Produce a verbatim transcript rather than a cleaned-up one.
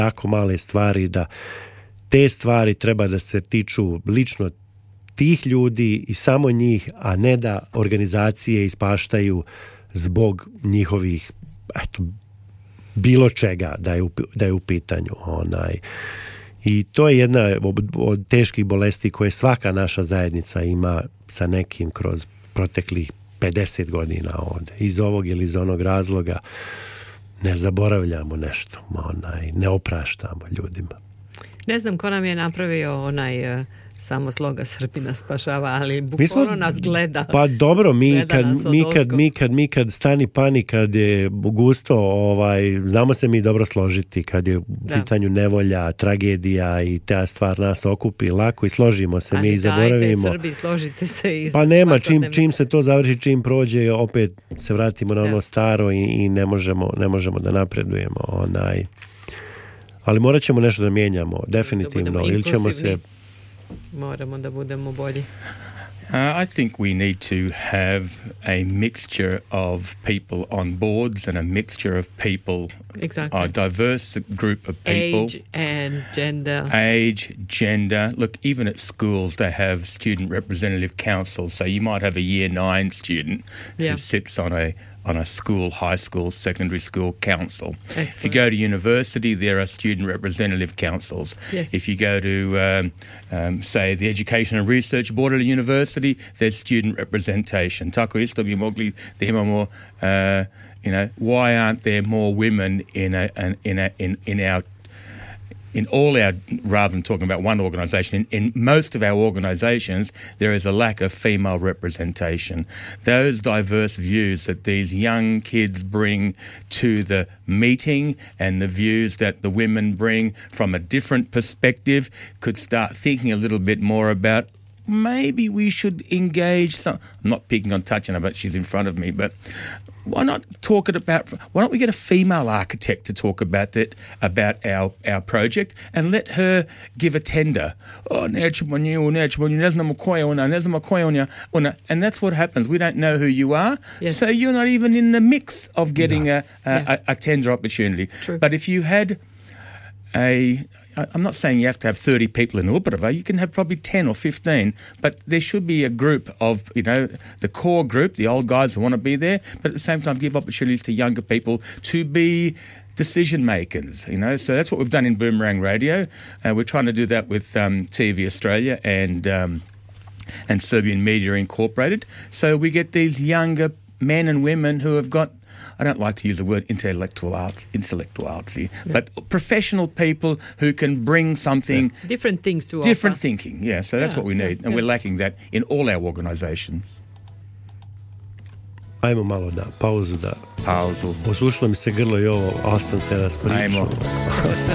jako male stvari, da te stvari treba da se tiču lično tih ljudi i samo njih, a ne da organizacije ispaštaju zbog njihovih eto, bilo čega da je u, da je u pitanju. Onaj. I to je jedna od, od teških bolesti koje svaka naša zajednica ima sa nekim kroz proteklih pedeset godina ovde. Iz ovog ili iz onog razloga ne zaboravljamo nešto, onaj, ne opraštamo ljudima. Ne znam ko nam je napravio onaj uh, samo sloga Srbina spašava, ali bukvalno nas gleda. Pa dobro, mi kad, mi, kad, mi, kad, mi kad stani panik, kad je gusto, ovaj, znamo se mi dobro složiti kad je u da. pitanju nevolja, tragedija i ta stvar nas okupi lako i složimo se, ali mi i zaboravimo. Ali dajte Srbi, složite se i pa nema, čim, čim se to završi, čim prođe, opet se vratimo na ono da. staro i, i ne, možemo, ne možemo da napredujemo. Onaj. Ali morat ćemo nešto da mijenjamo, definitivno. Da ili ćemo se... Moramo da budemo bolji. Uh, I think we need to have a mixture of people on boards and a mixture of people, exactly. a diverse group of people. Age and gender. Age, gender. Look, even at schools they have student representative councils. So you might have a year nine student yeah. who sits on a on a school, high school, secondary school council. Excellent. If you go to university, there are student representative councils. Yes. If you go to, um, um, say, the Education and Research Board at a university, there's student representation. Tako isto bi mogli da imamo, uh, you know, why aren't there more women in a, in a, in in our in all our, rather than talking about one organisation, in, in most of our organisations, there is a lack of female representation. Those diverse views that these young kids bring to the meeting and the views that the women bring from a different perspective could start thinking a little bit more about maybe we should engage some... I'm not picking on Tatiana, but she's in front of me, but... Why not talk it about? Why don't we get a female architect to talk about that, about our, our project, and let her give a tender? Oh, and that's what happens. We don't know who you are, yes. so you're not even in the mix of getting no. a, a, yeah. a, a tender opportunity. True. But if you had a I'm not saying you have to have thirty people in Uprava. You can have probably ten or fifteen, but there should be a group of, you know, the core group, the old guys who want to be there, but at the same time give opportunities to younger people to be decision makers, you know. So that's what we've done in Boomerang Radio. Uh, we're trying to do that with um, T V Australia and um, and Serbian Media Incorporated. So we get these younger men and women who have got, I don't like to use the word intellectual arts, intellectual artsy, yeah. but professional people who can bring something... Yeah. Different things to Different offer. thinking, yeah. So that's yeah, what we need. Yeah, and yeah. we're lacking that in all our organisations. Ajmo malo da pauzu da... Pauzu. Osušilo mi se grlo i ovo, ali sam se raspričao. Ajmo.